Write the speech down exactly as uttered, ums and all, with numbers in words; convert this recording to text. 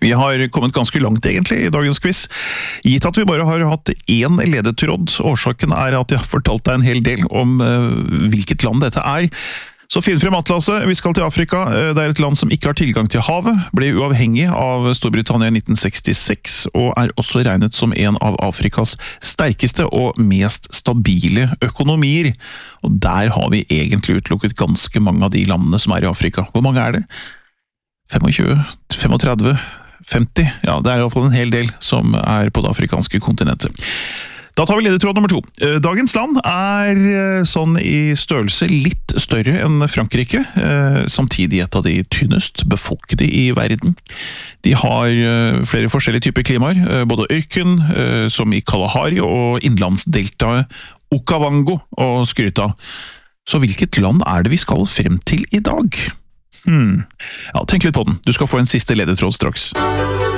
Vi har kommet ganske langt egentlig i dagens quiz. Gitt at vi bare har hatt én ledetråd, årsaken er at jeg har fortalt deg en hel del om uh, hvilket land dette er. Så finn frem atlaset, vi skal til Afrika. Det er et land som ikke har tilgang til havet, ble uavhengig av Storbritannia i nitten sekstiseks, og er også regnet som en av Afrikas sterkeste og mest stabile økonomier. Og der har vi egentlig utelukket ganske mange av de landene som er i Afrika. Hvor mange er det? tjuefem, femogtredve, femti? Ja, det er i hvert fall en hel del som er på det afrikanske kontinentet. Da tar vi ledetråd nummer to. Dagens land er sånn i størrelse litt større enn Frankrike, samtidig et av de tynnest befolkede i verden. De har flere forskjellige typer klimaer, både ørken, som i Kalahari, og innlandsdeltaet Okavango og skryta. Så hvilket land er det vi skal frem til i dag? Hmm. Ja, tenk litt på den. Du skal få en siste ledetråd straks.